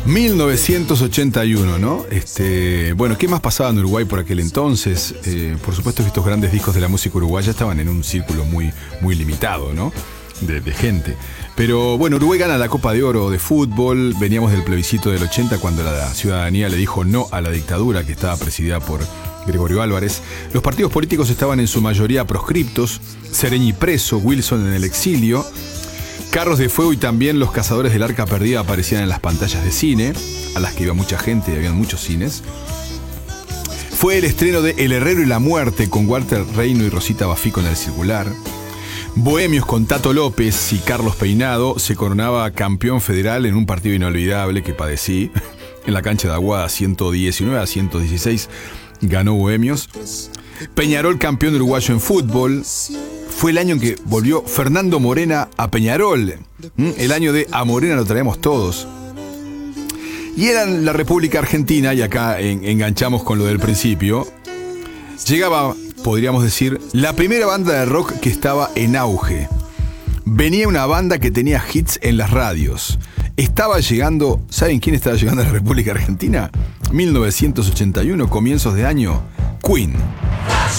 1981, ¿no? Bueno, ¿qué más pasaba en Uruguay por aquel entonces? Por supuesto que estos grandes discos de la música uruguaya estaban en un círculo muy, muy limitado, ¿no? De gente. Pero bueno, Uruguay gana la Copa de Oro de fútbol. Veníamos del plebiscito del 80 cuando la ciudadanía le dijo no a la dictadura que estaba presidida por Gregorio Álvarez. Los partidos políticos estaban en su mayoría proscriptos. Sereñi preso, Wilson en el exilio. Carros de Fuego y también Los Cazadores del Arca Perdida aparecían en las pantallas de cine, a las que iba mucha gente y habían muchos cines. Fue el estreno de El Herrero y la Muerte con Walter Reino y Rosita Bafico en el Circular. Bohemios con Tato López y Carlos Peinado se coronaba campeón federal en un partido inolvidable que padecí. En la cancha de Aguada, 119-116, ganó Bohemios. Peñarol campeón uruguayo en fútbol. Fue el año en que volvió Fernando Morena a Peñarol. El año de A Morena lo traemos todos. Y era la República Argentina, y acá enganchamos con lo del principio. Llegaba, podríamos decir, la primera banda de rock que estaba en auge. Venía una banda que tenía hits en las radios. Estaba llegando, ¿saben quién estaba llegando a la República Argentina? 1981, comienzos de año, Queen.